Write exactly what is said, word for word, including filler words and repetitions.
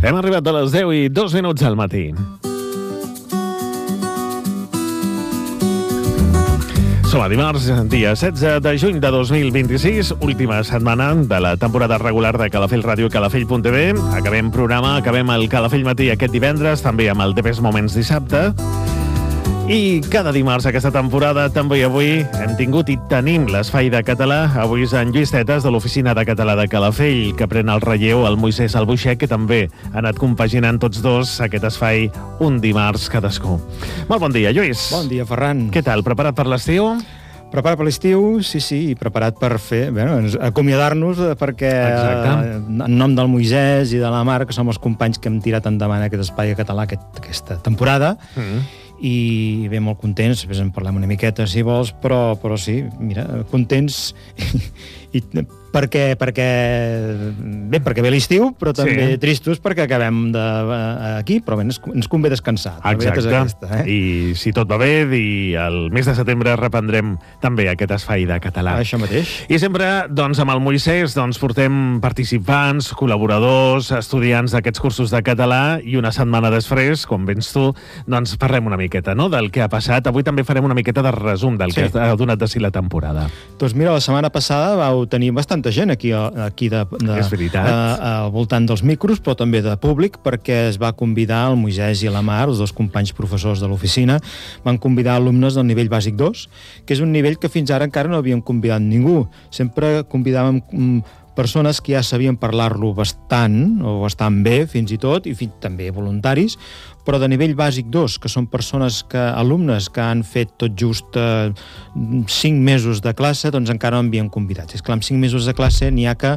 Hem arribat a les deu i dos minuts al matí. Som a dimarts, dia setze de juny de dos mil vint-i-sis, última setmana de la temporada regular de Calafell Ràdio i Calafell punt t v. Acabem programa, acabem el Calafell Matí aquest divendres, també amb el The Best Moments dissabte. I cada dimarts aquesta temporada, també avui, hem tingut i tenim l'espai de català. Avui és en Lluís Tetes, de l'Oficina de Català de Calafell, que pren el relleu, el Moisès Albuixec, que també ha anat compaginant tots dos aquest espai un dimarts cadascú. Molt bon dia, Lluís. Bon dia, Ferran. Què tal, preparat per l'estiu? Preparat per l'estiu, sí, sí, i preparat per fer, bueno, acomiadar-nos, perquè Exacte. En nom del Moisès i de la Mar, que som els companys que hem tirat endavant aquest espai català aquest, aquesta temporada, mm. i bé, molt contents, després en parlem una miqueta, si vols, però, però sí, mira, contents, i, i perquè, perquè, bé, perquè ve l'estiu, però també sí. Tristos perquè acabem de, aquí, però bé, ens, ens convé descansar. Exacte, aquesta, eh? I si tot va bé, i el mes de setembre reprendrem també aquest espai de català. Això mateix. I sempre, doncs, amb el Moisès, doncs, portem participants, col·laboradors, estudiants d'aquests cursos de català, i una setmana després, quan vens tu, doncs parlem una miqueta, no?, del que ha passat. Avui també farem una miqueta de resum del sí. que ha donat de si la temporada. Doncs mira, la setmana passada vau tenir bastanta gent aquí, aquí de, de, és veritat. De, al voltant dels micros, però també de públic, perquè es va convidar el Moisès i la Mar, els dos companys professors de l'oficina, van convidar alumnes del nivell bàsic dos, que és un nivell que fins ara encara no havíem convidat ningú. Sempre convidàvem persones que ja sabien parlar-lo bastant, o bastant bé, fins i tot, i fins, també voluntaris, però de nivell bàsic dos, que són persones, que alumnes que han fet tot just eh, cinc mesos de classe, doncs encara no havien convidat. És clar, amb cinc mesos de classe n'hi ha que